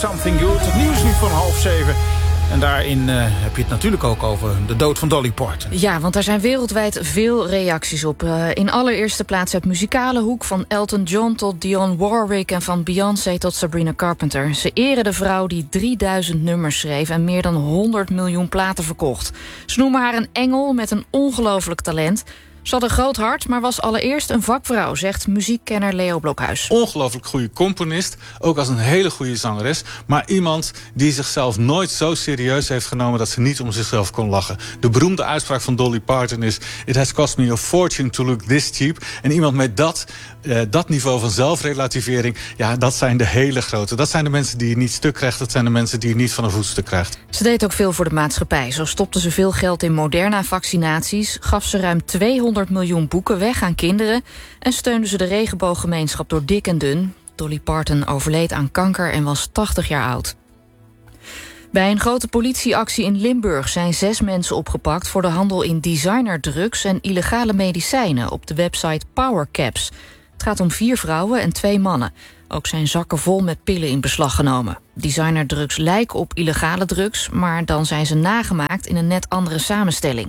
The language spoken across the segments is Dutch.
Something Good. Het nieuws nu van 6:30. En daarin heb je het natuurlijk ook over de dood van Dolly Parton. Ja, want daar zijn wereldwijd veel reacties op. In allereerste plaats het muzikale hoek van Elton John tot Dionne Warwick... en van Beyoncé tot Sabrina Carpenter. Ze eren de vrouw die 3000 nummers schreef... en meer dan 100 miljoen platen verkocht. Ze noemen haar een engel met een ongelooflijk talent... Ze had een groot hart, maar was allereerst een vakvrouw, zegt muziekkenner Leo Blokhuis. Ongelooflijk goede componist, ook als een hele goede zangeres. Maar iemand die zichzelf nooit zo serieus heeft genomen dat ze niet om zichzelf kon lachen. De beroemde uitspraak van Dolly Parton is: "It has cost me a fortune to look this cheap." En iemand met dat niveau van zelfrelativering, ja, dat zijn de hele grote. Dat zijn de mensen die je niet stuk krijgt. Dat zijn de mensen die je niet van een voetstuk krijgt. Ze deed ook veel voor de maatschappij. Zo stopte ze veel geld in Moderna-vaccinaties, gaf ze ruim 200 miljoen boeken weg aan kinderen en steunde ze de regenbooggemeenschap door dik en dun. Dolly Parton overleed aan kanker en was 80 jaar oud. Bij een grote politieactie in Limburg zijn 6 mensen opgepakt voor de handel in designerdrugs en illegale medicijnen op de website PowerCaps. Het gaat om 4 vrouwen en 2 mannen. Ook zijn zakken vol met pillen in beslag genomen. Designerdrugs lijken op illegale drugs, maar dan zijn ze nagemaakt in een net andere samenstelling.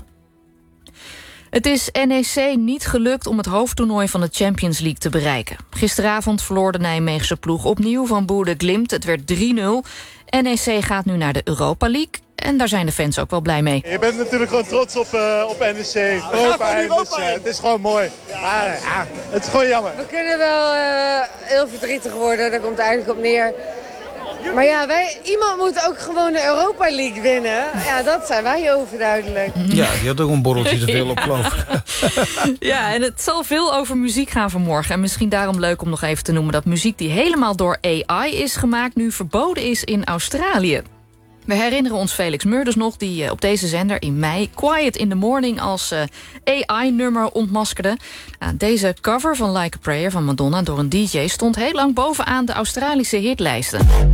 Het is NEC niet gelukt om het hoofdtoernooi van de Champions League te bereiken. Gisteravond verloor de Nijmeegse ploeg opnieuw van Boede Glimt. Het werd 3-0. NEC gaat nu naar de Europa League. En daar zijn de fans ook wel blij mee. Je bent natuurlijk gewoon trots op NEC. Europa, het is gewoon mooi. Maar het is gewoon jammer. We kunnen wel heel verdrietig worden. Daar komt het eigenlijk op neer. Maar ja, iemand moet ook gewoon de Europa League winnen. Ja, dat zijn wij overduidelijk. Ja, die had ook een borreltje te veel op, geloof ik. Ja, en het zal veel over muziek gaan vanmorgen. En misschien daarom leuk om nog even te noemen dat muziek die helemaal door AI is gemaakt nu verboden is in Australië. We herinneren ons Felix Meurders nog, die op deze zender in mei Quiet in the Morning als AI-nummer ontmaskerde. Deze cover van Like a Prayer van Madonna door een DJ stond heel lang bovenaan de Australische hitlijsten.